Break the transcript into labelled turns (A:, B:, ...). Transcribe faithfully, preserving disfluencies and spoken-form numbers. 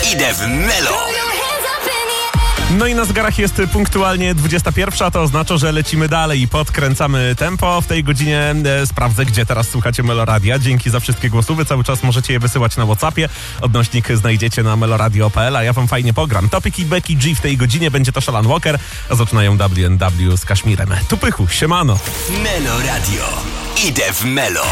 A: Idę w Melo.
B: No i na zegarach jest punktualnie dwudziesta pierwsza, a to oznacza, że lecimy dalej i podkręcamy tempo. W tej godzinie e, sprawdzę, gdzie teraz słuchacie Meloradia. Dzięki za wszystkie głosy. Wy cały czas możecie je wysyłać na WhatsAppie. Odnośnik znajdziecie na meloradio kropka p l, a ja wam fajnie pogram. Topik i Becky G w tej godzinie będzie to Shalan Walker, a zaczynają W and W z Kaszmirem. Tu Pychu, siemano.
A: Meloradio. Idę w Melo.